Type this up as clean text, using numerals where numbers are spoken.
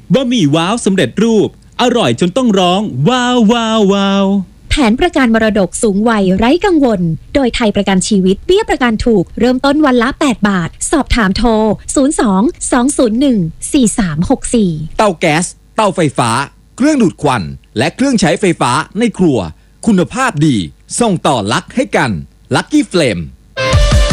บะหมี่ว้าวสำเร็จรูปอร่อยจนต้องร้องว้าวว้าวว้าวแผนประกันมรดกสูงวัยไร้กังวลโดยไทยประกันชีวิตเบี้ยประกันถูกเริ่มต้นวันละ8 บาทสอบถามโทร02-201-4364 เตาแก๊สเตาไฟฟ้าเครื่องดูดควันและเครื่องใช้ไฟฟ้าในครัวคุณภาพดีส่งต่อลักให้กันลัคกี้เฟลม